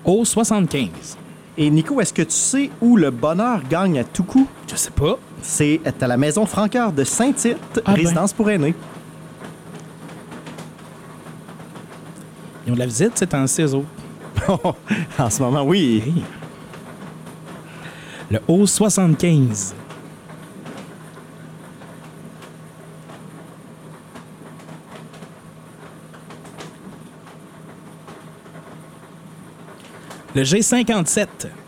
Au 75. Et Nico, est-ce que tu sais où le bonheur gagne à tout coup? Je sais pas. C'est à la maison Francoeur de Saint-Tite, Ah ben. résidence pour aînés. Ils ont de la visite, c'est en ces autres. En ce moment, oui. Hey. Le Haut 75. Le G57.